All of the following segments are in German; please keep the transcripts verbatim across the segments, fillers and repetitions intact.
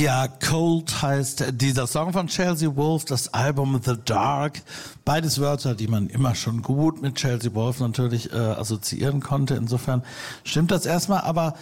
Ja, Cold heißt dieser Song von Chelsea Wolfe, das Album The Dark. Beides Wörter, die man immer schon gut mit Chelsea Wolfe natürlich äh, assoziieren konnte. Insofern stimmt das erstmal, aber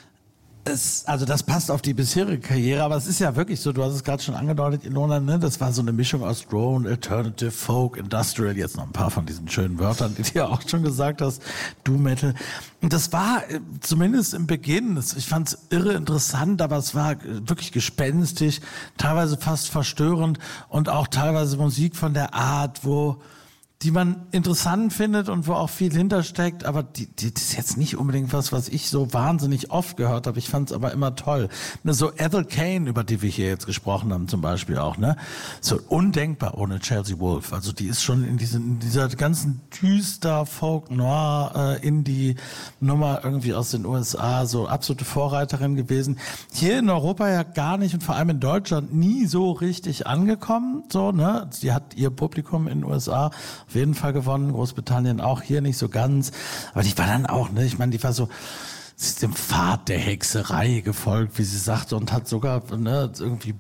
es, also das passt auf die bisherige Karriere, aber es ist ja wirklich so, du hast es gerade schon angedeutet, Ilona, ne? Das war so eine Mischung aus Drone, Alternative, Folk, Industrial, jetzt noch ein paar von diesen schönen Wörtern, die du ja auch schon gesagt hast, Doom Metal. Und das war äh, zumindest im Beginn, das, ich fand es irre interessant, aber es war äh, wirklich gespenstig, teilweise fast verstörend und auch teilweise Musik von der Art, wo die man interessant findet und wo auch viel hintersteckt, aber die, die, das ist jetzt nicht unbedingt was, was ich so wahnsinnig oft gehört habe. Ich fand es aber immer toll. Ne, so Ethel Cain, über die wir hier jetzt gesprochen haben zum Beispiel auch, ne, so undenkbar ohne Chelsea Wolfe. Also die ist schon in, diesen, in dieser ganzen düster Folk Noir äh, Indie Nummer irgendwie aus den U S A so absolute Vorreiterin gewesen. Hier in Europa ja gar nicht und vor allem in Deutschland nie so richtig angekommen. So, ne, sie hat ihr Publikum in den U S A auf jeden Fall gewonnen, Großbritannien auch, hier nicht so ganz. Aber die war dann auch, ne, ich meine, die war so, sie ist dem Pfad der Hexerei gefolgt, wie sie sagte, und hat sogar, ne, irgendwie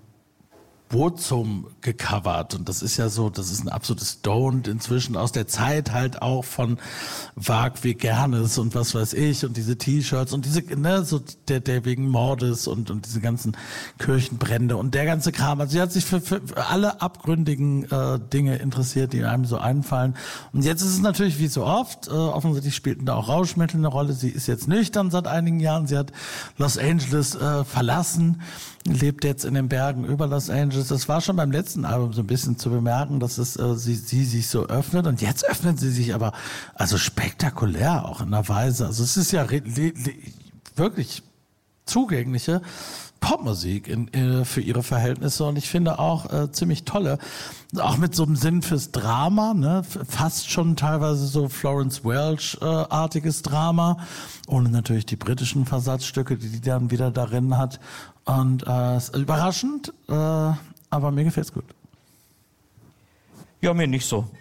Burzum gecovert. Und das ist ja so, das ist ein absolutes Stoned inzwischen aus der Zeit halt auch von Wag wie Gernes und was weiß ich und diese T-Shirts und diese, ne, so der, der wegen Mordes und, und diese ganzen Kirchenbrände und der ganze Kram. Also sie hat sich für, für alle abgründigen äh, Dinge interessiert, die einem so einfallen. Und jetzt ist es natürlich wie so oft, äh, offensichtlich spielten da auch Rauschmittel eine Rolle. Sie ist jetzt nüchtern seit einigen Jahren. Sie hat Los Angeles äh, verlassen, lebt jetzt in den Bergen über Los Angeles. Das war schon beim letzten Album so ein bisschen zu bemerken, dass es äh, sie, sie sich so öffnet. Und jetzt öffnet sie sich aber also spektakulär auch in einer Weise. Also es ist ja re- le- le- wirklich zugängliche Popmusik in, äh, für ihre Verhältnisse und ich finde auch äh, ziemlich tolle, auch mit so einem Sinn fürs Drama, ne, fast schon teilweise so Florence Welch-artiges äh, Drama, ohne natürlich die britischen Versatzstücke, die die dann wieder darin hat und äh, ist überraschend, äh, aber mir gefällt's gut. Ja, mir nicht so.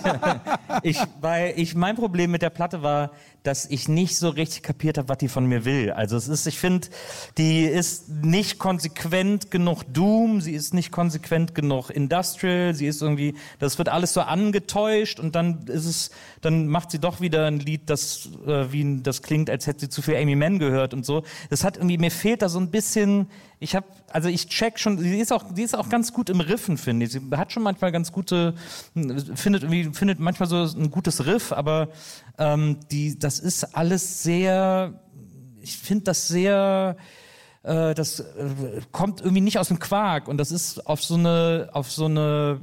ich, weil ich, mein Problem mit der Platte war, dass ich nicht so richtig kapiert habe, was die von mir will. Also es ist, ich finde, die ist nicht konsequent genug Doom, sie ist nicht konsequent genug Industrial, sie ist irgendwie, das wird alles so angetäuscht und dann ist es, dann macht sie doch wieder ein Lied, das äh, wie das klingt, als hätte sie zu viel Amy Mann gehört und so. Das hat irgendwie, mir fehlt da so ein bisschen, ich habe, also ich check schon, sie ist auch, sie ist auch ganz gut im Riffen, finde ich. Sie hat schon manchmal ganz gute, findet irgendwie, findet manchmal so ein gutes Riff, aber ähm, die, das ist alles sehr, ich finde das sehr, äh, das äh, kommt irgendwie nicht aus dem Quark und das ist auf so eine, auf so eine,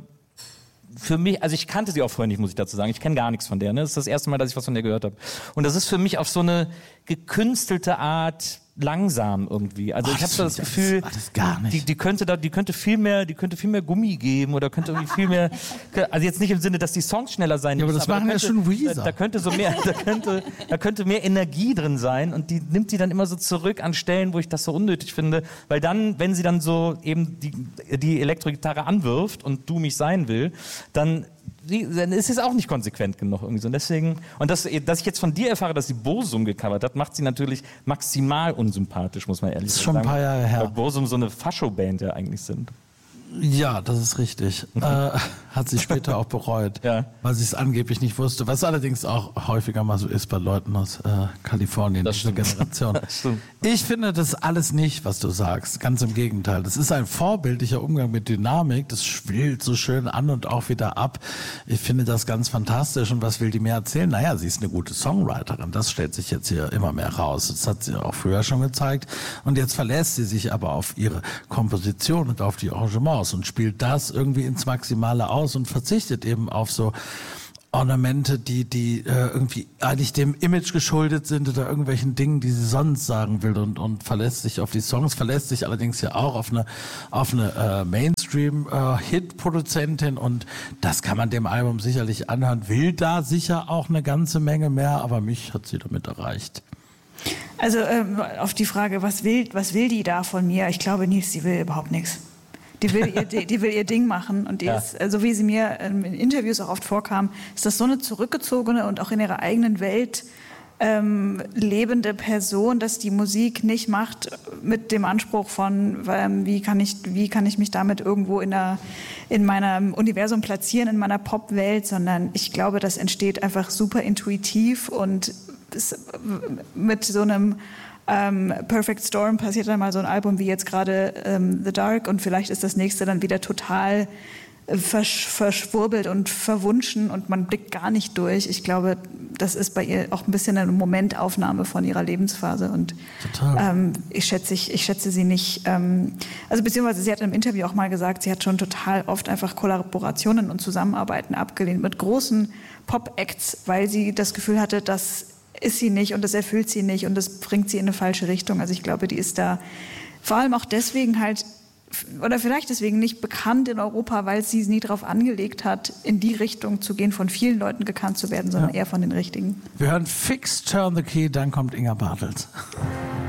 für mich, also ich kannte sie auch vorher nicht, muss ich dazu sagen. Ich kenne gar nichts von der. Ne? Das ist das erste Mal, dass ich was von der gehört habe. Und das ist für mich auf so eine gekünstelte Art langsam irgendwie. Also oh, ich habe so das Gefühl, das, das gar nicht. Die, die könnte da, die könnte viel mehr, die könnte viel mehr Gummi geben oder könnte irgendwie viel mehr. Also jetzt nicht im Sinne, dass die Songs schneller sein ja, müssen. Aber das machen da ja schon Weezer. Da, da könnte so mehr, da könnte, da könnte mehr Energie drin sein und die nimmt die dann immer so zurück an Stellen, wo ich das so unnötig finde, weil dann, wenn sie dann so eben die die Elektrogitarre anwirft und du mich sein will, dann dann ist es auch nicht konsequent genug irgendwie so. Und deswegen, und das, dass ich jetzt von dir erfahre, dass sie Burzum gecovert hat, macht sie natürlich maximal unsympathisch, muss man ehrlich sagen. Das ist schon ein paar Jahre her. Weil Burzum so eine Fascho-Band ja eigentlich sind. Ja, das ist richtig. äh, hat sie später auch bereut, ja. weil sie es angeblich nicht wusste. Was allerdings auch häufiger mal so ist bei Leuten aus äh, Kalifornien, das dieser Generation. Das stimmt. Ich finde das alles nicht, was du sagst. Ganz im Gegenteil. Das ist ein vorbildlicher Umgang mit Dynamik. Das schwillt so schön an und auch wieder ab. Ich finde das ganz fantastisch. Und was will die mir erzählen? Naja, sie ist eine gute Songwriterin. Das stellt sich jetzt hier immer mehr raus. Das hat sie auch früher schon gezeigt. Und jetzt verlässt sie sich aber auf ihre Komposition und auf die Arrangements und spielt das irgendwie ins Maximale aus und verzichtet eben auf so Ornamente, die die äh, irgendwie eigentlich dem Image geschuldet sind oder irgendwelchen Dingen, die sie sonst sagen will und und verlässt sich auf die Songs, verlässt sich allerdings ja auch auf eine auf eine äh, Mainstream-Hit-Produzentin äh, und das kann man dem Album sicherlich anhören, will da sicher auch eine ganze Menge mehr, aber mich hat sie damit erreicht. Also ähm, auf die Frage, was will was will die da von mir? Ich glaube nicht, sie will überhaupt nichts. Die will, ihr, die, die will ihr Ding machen und die ja. ist, so wie sie mir in Interviews auch oft vorkam, ist das so eine zurückgezogene und auch in ihrer eigenen Welt ähm, lebende Person, dass die Musik nicht macht mit dem Anspruch von, ähm, wie kann ich, wie kann ich mich damit irgendwo in, der, in meinem Universum platzieren, in meiner Popwelt, sondern ich glaube, das entsteht einfach super intuitiv und mit so einem ähm, Perfect Storm passiert dann mal so ein Album wie jetzt gerade ähm, The Dark und vielleicht ist das nächste dann wieder total versch- verschwurbelt und verwunschen und man blickt gar nicht durch. Ich glaube, das ist bei ihr auch ein bisschen eine Momentaufnahme von ihrer Lebensphase und ähm, ich, schätze, ich, ich schätze sie nicht, ähm, also beziehungsweise sie hat im Interview auch mal gesagt, sie hat schon total oft einfach Kollaborationen und Zusammenarbeiten abgelehnt mit großen Pop-Acts, weil sie das Gefühl hatte, dass ist sie nicht und das erfüllt sie nicht und das bringt sie in eine falsche Richtung. Also ich glaube, die ist da vor allem auch deswegen halt, oder vielleicht deswegen nicht bekannt in Europa, weil sie nie darauf angelegt hat, in die Richtung zu gehen, von vielen Leuten gekannt zu werden, sondern ja. eher von den Richtigen. Wir hören Fix, Turn the Key, dann kommt Inga Bartels.